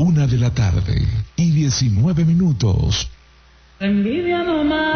1 de la tarde y 19 minutos. Envidia no más.